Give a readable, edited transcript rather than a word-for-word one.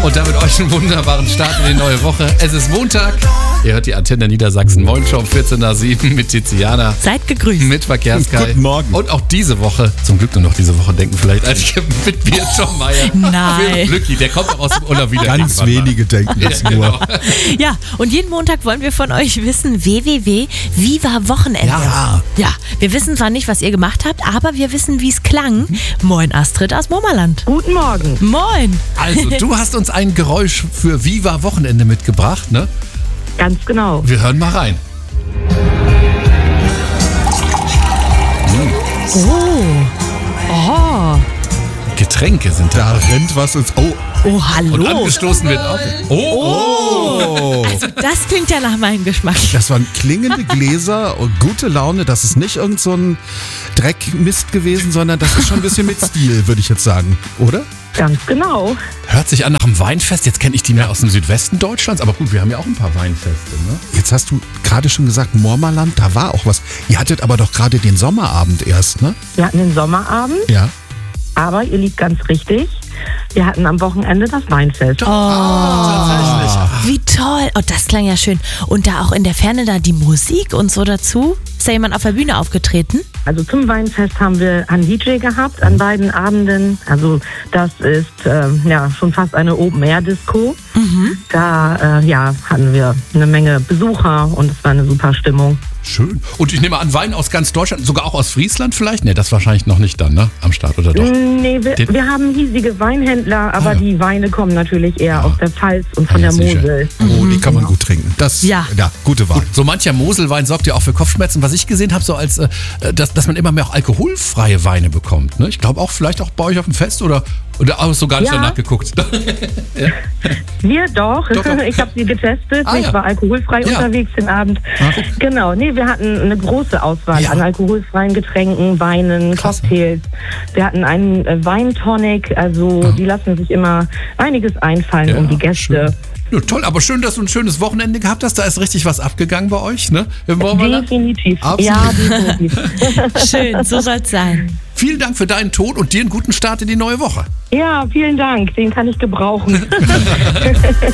Und damit euch einen wunderbaren Start in die neue Woche. Es ist Montag. Ihr hört die Antenne Niedersachsen Morning Show 14 nach 7 mit Tiziana. Seid gegrüßt. Mit Verkehrskai. Guten Morgen. Und auch diese Woche, zum Glück nur noch diese Woche, denken vielleicht einige mit mir, Tom Meyer. Nein. Glücki, der kommt auch aus dem Urlaub wieder. Ganz wenige denken das Ja, nur. genau. Ja, und jeden Montag wollen wir von euch wissen, www.viva-Wochenende. Ja, wir wissen zwar nicht, was ihr gemacht habt, aber wir wissen, wie es klang. Moin Astrid aus Murmerland. Guten Morgen. Moin. Also, du hast uns ein Geräusch für Viva Wochenende mitgebracht, ne? Ganz genau. Wir hören mal rein. Oh, Getränke sind Da da. rennt was ins... Oh, oh hallo. Und angestoßen wird auch. Oh. Also das klingt ja nach meinem Geschmack. das waren klingende Gläser und gute Laune. Das ist nicht irgend so ein Dreckmist gewesen, sondern das ist schon ein bisschen mit Stil, würde ich jetzt sagen. Oder? Ganz genau. Hört sich an nach einem Weinfest. Jetzt kenne ich die mehr aus dem Südwesten Deutschlands. Aber gut, wir haben ja auch ein paar Weinfeste, ne? Jetzt hast du gerade schon gesagt, Murmerland, da war auch was. Ihr hattet aber doch gerade den Sommerabend erst, ne? Wir hatten den Sommerabend, Ja. aber ihr liegt ganz richtig. Wir hatten am Wochenende das Weinfest. Tatsächlich. Wie toll. Oh, das klang ja schön. Und da auch in der Ferne da die Musik und so dazu. Ist da jemand auf der Bühne aufgetreten? Also zum Weinfest haben wir einen DJ gehabt an beiden Abenden. Also das ist schon fast eine Open-Air-Disco. Da hatten wir eine Menge Besucher und es war eine super Stimmung. Schön. Und ich nehme an, Wein aus ganz Deutschland, sogar auch aus Friesland vielleicht? Ne, das wahrscheinlich noch nicht dann, ne? Am Start, oder doch? Nee, wir haben hiesige Weinhändler, aber ja. die Weine kommen natürlich eher aus der Pfalz und von ja, der sicher. Mosel. Oh, die kann man gut trinken. Das, Ja. gute Wahl. So mancher Moselwein sorgt ja auch für Kopfschmerzen. Was ich gesehen habe, so als, dass man immer mehr auch alkoholfreie Weine bekommt. Ne? Ich glaube auch vielleicht auch bei euch auf dem Fest oder hast du gar nicht Ja. danach geguckt? Wir doch. Doch. Ich habe sie getestet. Ah, Ich ja. war alkoholfrei Ja. unterwegs den Abend. guck. Genau. Nee, wir hatten eine große Auswahl Ja. an alkoholfreien Getränken, Weinen, Klasse. Cocktails. Wir hatten einen Weintonic. Also die lassen sich immer einiges einfallen um die Gäste. Schön. Ja, toll, aber schön, dass du ein schönes Wochenende gehabt hast. Da ist richtig was abgegangen bei euch, ne? Im Murmerland. Definitiv. Absolut. Ja, definitiv. Schön, so soll's sein. Vielen Dank für deinen Ton und dir einen guten Start in die neue Woche. Ja, vielen Dank. Den kann ich gebrauchen.